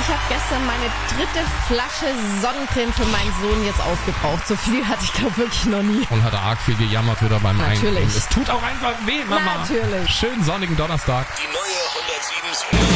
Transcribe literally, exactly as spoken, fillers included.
Ich habe gestern meine dritte Flasche Sonnencreme für meinen Sohn jetzt aufgebraucht. So viel hatte ich, glaube wirklich noch nie. Und hat er arg viel gejammert wieder beim Natürlich. Eincremen. Es tut auch einfach weh, Mama. Natürlich. Schönen sonnigen Donnerstag. Die neue hundertsieben Komma sieben